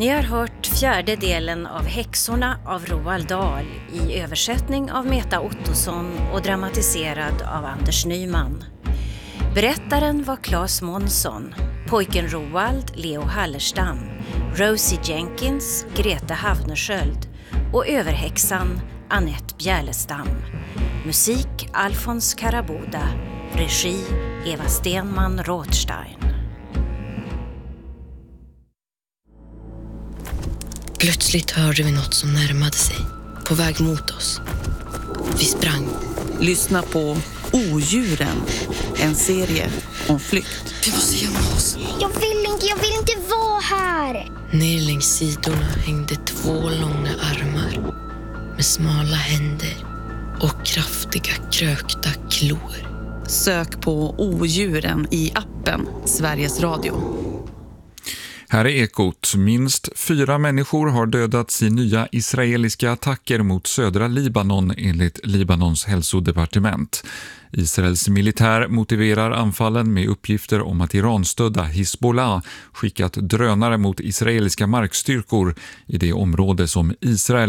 Ni har hört fjärde delen av Häxorna av Roald Dahl i översättning av Meta Ottosson och dramatiserad av Anders Nyman. Berättaren var Claes Månsson, pojken Roald, Leo Hallerstam, Rosie Jenkins, Greta Havnersköld och överhäxan Annette Bjärlestam. Musik Alfons Karaboda, regi Eva Stenman Rothstein. Plötsligt hörde vi något som närmade sig, på väg mot oss. Vi sprang. Lyssna på Odjuren, en serie om flykt. Vi måste gömma oss. Jag vill inte vara här. Ner längs sidorna hängde 2 långa armar med smala händer och kraftiga krökta klor. Sök på Odjuren i appen Sveriges Radio. Här är Ekot. Minst 4 människor har dödats i nya israeliska attacker mot södra Libanon enligt Libanons hälsodepartement. Israels militär motiverar anfallen med uppgifter om att Iranstödda Hizbollah skickat drönare mot israeliska markstyrkor i det område som Israel